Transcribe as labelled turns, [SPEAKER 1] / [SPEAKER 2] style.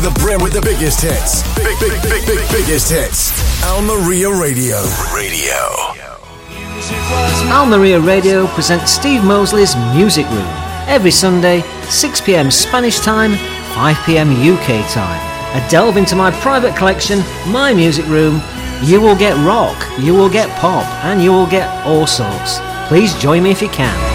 [SPEAKER 1] The Brim with the biggest hits. Biggest hits. Almeria Radio.
[SPEAKER 2] Almeria Radio presents Steve Mosley's Music Room. Every Sunday, 6 p.m. Spanish time, 5 p.m. UK time. A delve into my private collection, my music room. You will get rock, you will get pop, and you will get all sorts. Please join me if you can.